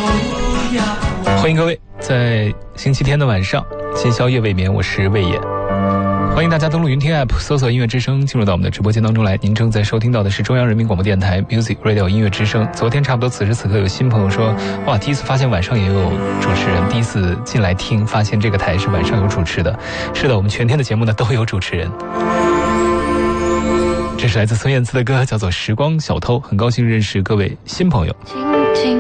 欢迎各位在星期天的晚上先宵夜未眠，我是魏野。欢迎大家登录云听 App 搜索音乐之声，进入到我们的直播间当中来。您正在收听到的是中央人民广播电台 Music Radio 音乐之声。昨天差不多此时此刻有新朋友说，哇，第一次发现晚上也有主持人，第一次进来听发现这个台是晚上有主持的。是的，我们全天的节目呢都有主持人。这是来自孙燕姿的歌，叫做《时光小偷》，很高兴认识各位新朋友。